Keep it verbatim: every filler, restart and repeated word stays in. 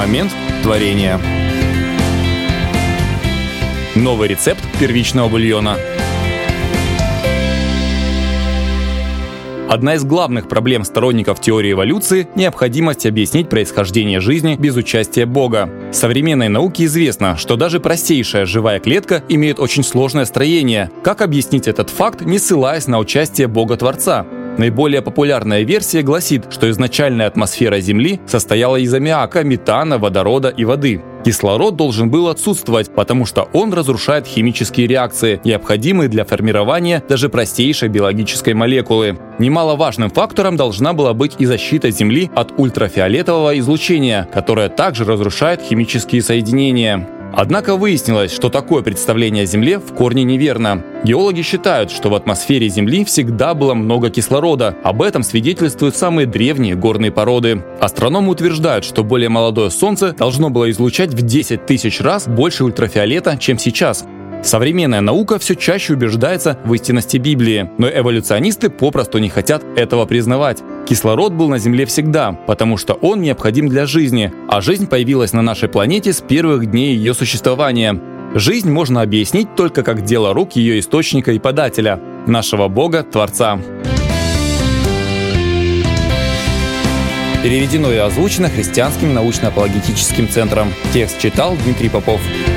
момент творения. Новый рецепт первичного бульона. Одна из главных проблем сторонников теории эволюции – необходимость объяснить происхождение жизни без участия Бога. В современной науке известно, что даже простейшая живая клетка имеет очень сложное строение. Как объяснить этот факт, не ссылаясь на участие Бога-творца? Наиболее популярная версия гласит, что изначальная атмосфера Земли состояла из аммиака, метана, водорода и воды. Кислород должен был отсутствовать, потому что он разрушает химические реакции, необходимые для формирования даже простейшей биологической молекулы. Немаловажным фактором должна была быть и защита Земли от ультрафиолетового излучения, которое также разрушает химические соединения. Однако выяснилось, что такое представление о Земле в корне неверно. Геологи считают, что в атмосфере Земли всегда было много кислорода. Об этом свидетельствуют самые древние горные породы. Астрономы утверждают, что более молодое Солнце должно было излучать в десять тысяч раз больше ультрафиолета, чем сейчас. Современная наука все чаще убеждается в истинности Библии, но эволюционисты попросту не хотят этого признавать. Кислород был на Земле всегда, потому что он необходим для жизни, а жизнь появилась на нашей планете с первых дней ее существования. Жизнь можно объяснить только как дело рук ее источника и подателя – нашего Бога-творца. Переведено и озвучено Христианским научно-апологетическим центром. Текст читал Дмитрий Попов.